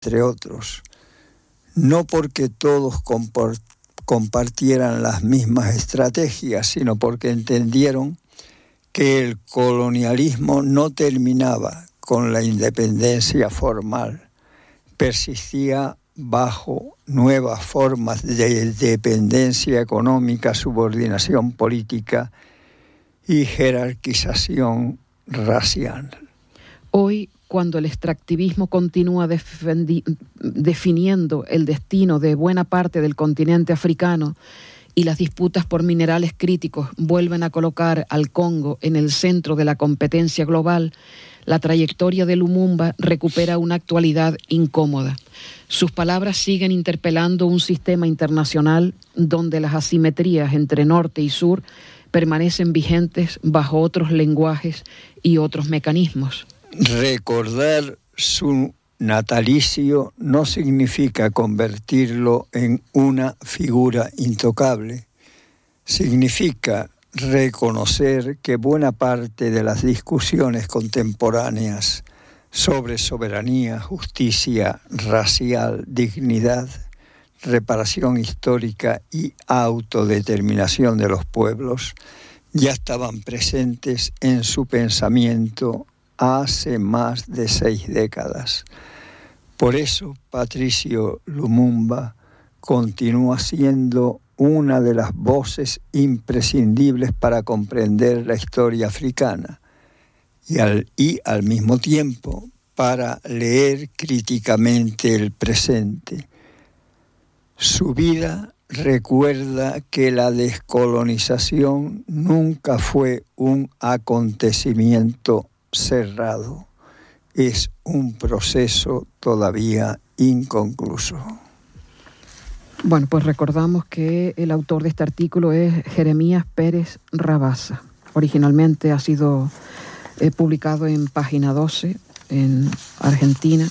entre otros, no porque todos compartieran las mismas estrategias, sino porque entendieron que el colonialismo no terminaba con la independencia formal, persistía bajo nuevas formas de dependencia económica, subordinación política y jerarquización racial. Hoy, cuando el extractivismo continúa definiendo el destino de buena parte del continente africano y las disputas por minerales críticos vuelven a colocar al Congo en el centro de la competencia global, la trayectoria de Lumumba recupera una actualidad incómoda. Sus palabras siguen interpelando un sistema internacional donde las asimetrías entre norte y sur permanecen vigentes bajo otros lenguajes y otros mecanismos. Recordar su natalicio no significa convertirlo en una figura intocable. Significa reconocer que buena parte de las discusiones contemporáneas sobre soberanía, justicia racial, dignidad, reparación histórica y autodeterminación de los pueblos ya estaban presentes en su pensamiento hace más de 6 décadas. Por eso, Patrice Lumumba continúa siendo una de las voces imprescindibles para comprender la historia africana y al mismo tiempo para leer críticamente el presente. Su vida recuerda que la descolonización nunca fue un acontecimiento cerrado, es un proceso todavía inconcluso. Bueno, pues recordamos que el autor de este artículo es Jeremías Pérez Rabasa. Originalmente ha sido publicado en Página 12, en Argentina,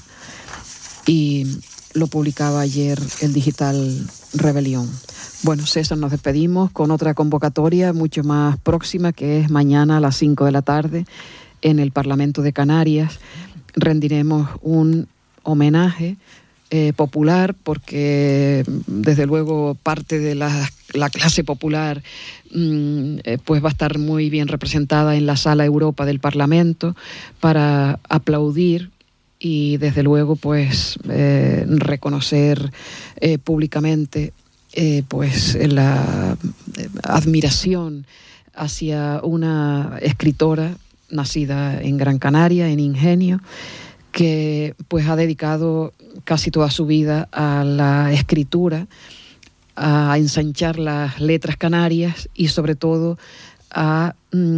y lo publicaba ayer el digital Rebelión. Bueno, César, nos despedimos con otra convocatoria mucho más próxima, que es mañana a las 5 de la tarde en el Parlamento de Canarias. Rendiremos un homenaje popular, porque desde luego parte de la clase popular pues va a estar muy bien representada en la Sala Europa del Parlamento para aplaudir y desde luego pues reconocer públicamente pues la admiración hacia una escritora nacida en Gran Canaria, en Ingenio, que pues ha dedicado casi toda su vida a la escritura, a ensanchar las letras canarias y sobre todo a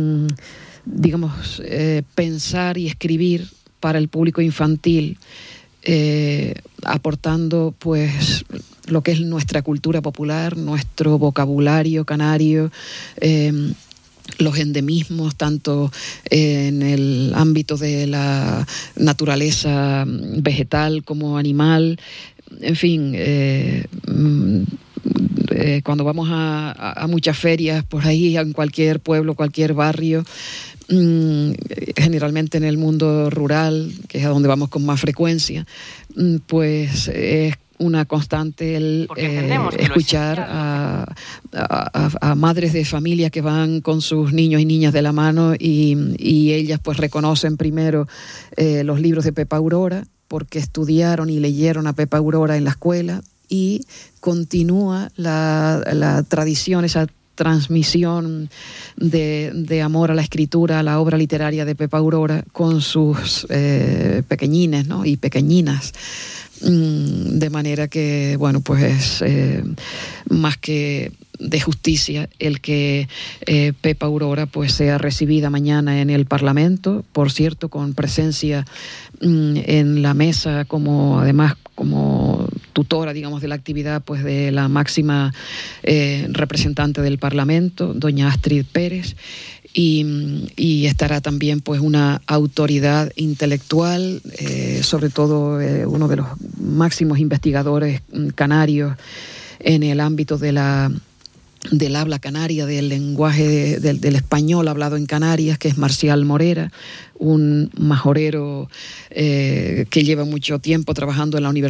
pensar y escribir para el público infantil, aportando pues lo que es nuestra cultura popular, nuestro vocabulario canario, los endemismos, tanto en el ámbito de la naturaleza vegetal como animal, en fin, cuando vamos a muchas ferias por ahí, en cualquier pueblo, cualquier barrio, generalmente en el mundo rural, que es a donde vamos con más frecuencia, pues es una constante el escuchar a madres de familia que van con sus niños y niñas de la mano y ellas pues reconocen primero los libros de Pepa Aurora porque estudiaron y leyeron a Pepa Aurora en la escuela, y continúa la tradición, esa transmisión de amor a la escritura, a la obra literaria de Pepa Aurora con sus pequeñines, ¿no? Y pequeñinas. De manera que, bueno, pues es más que de justicia el que Pepa Aurora pues sea recibida mañana en el Parlamento, por cierto, con presencia en la mesa como tutora, digamos, de la actividad pues de la máxima representante del Parlamento, doña Astrid Pérez. Y estará también pues una autoridad intelectual, sobre todo uno de los máximos investigadores canarios en el ámbito de la del habla canaria, del lenguaje del español hablado en Canarias, que es Marcial Morera, un majorero que lleva mucho tiempo trabajando en la Universidad